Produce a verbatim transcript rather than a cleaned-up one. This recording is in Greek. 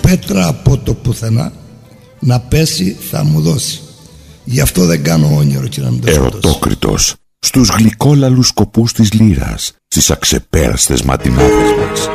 πέτρα από το πουθενά, να πέσει θα μου δώσει. Γι' αυτό δεν κάνω όνειρο και να μην το σκοτώσει. Ερωτόκριτος στους γλυκόλαλους σκοπούς της λύρας, στις αξεπέραστες ματινάδες μας.